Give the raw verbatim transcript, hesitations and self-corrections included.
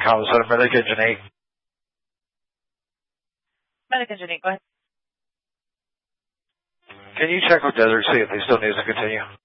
Common Center, Medic Engine eight. Medic Engine eight, go ahead. Can you check with Desert, see if they still need us to continue?